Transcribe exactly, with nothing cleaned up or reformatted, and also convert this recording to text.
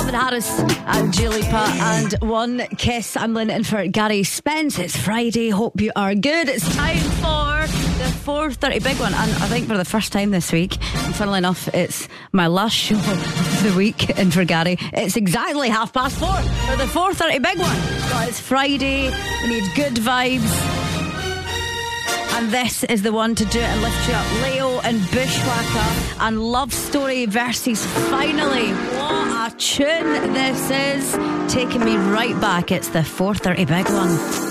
Calvin Harris and Dua Lipa and One Kiss. I'm Lynn in for Gary Spence. It's Friday. Hope you are good. It's time for the four thirty big one, and I think for the first time this week, and funnily enough, it's my last show of the week in for Gary. It's exactly half past four for the four thirty big one. So it's Friday. We need good vibes. And this is the one to do it and lift you up. Leo and Bushwhacker and Love Story versus Finally. What a tune this is. Taking me right back. It's the four thirty big one.